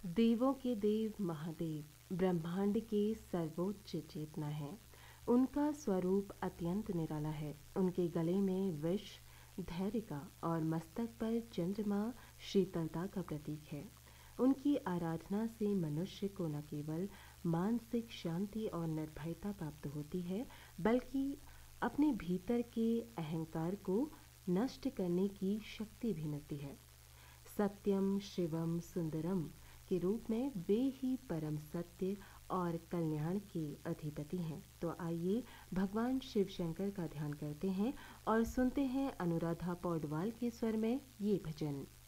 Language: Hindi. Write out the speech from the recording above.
देवों के देव महादेव ब्रह्मांड के सर्वोच्च चेतना है। उनका स्वरूप अत्यंत निराला है। उनके गले में विष धैर्य का और मस्तक पर चंद्रमा शीतलता का प्रतीक है। उनकी आराधना से मनुष्य को न केवल मानसिक शांति और निर्भयता प्राप्त होती है, बल्कि अपने भीतर के अहंकार को नष्ट करने की शक्ति भी मिलती है। सत्यम शिवम सुंदरम के रूप में वे ही परम सत्य और कल्याण के अधिपति हैं। तो आइए भगवान शिव शंकर का ध्यान करते हैं और सुनते हैं अनुराधा पौडवाल के स्वर में ये भजन।